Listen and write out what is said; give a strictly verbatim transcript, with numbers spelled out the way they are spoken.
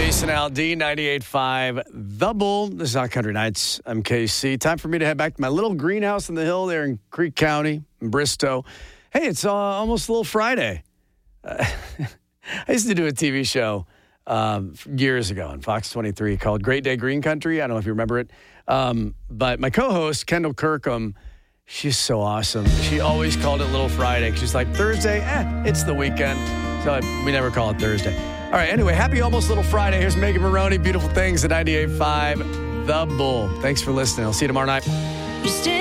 Jason Aldean, ninety-eight point five The Bull. This is Hot Country Nights. I'm K C. Time for me to head back to my little greenhouse in the hill there in Creek County, in Bristow. Hey, it's uh, almost a little Friday. Uh, I used to do a T V show um, years ago on Fox twenty-three called Great Day Green Country. I don't know if you remember it. Um, but my co-host, Kendall Kirkham, she's so awesome. She always called it Little Friday. She's like, Thursday, eh, it's the weekend. So I, we never call it Thursday. All right, anyway, happy almost Little Friday. Here's Megan Maroney, Beautiful Things at ninety-eight point five The Bull. Thanks for listening. I'll see you tomorrow night.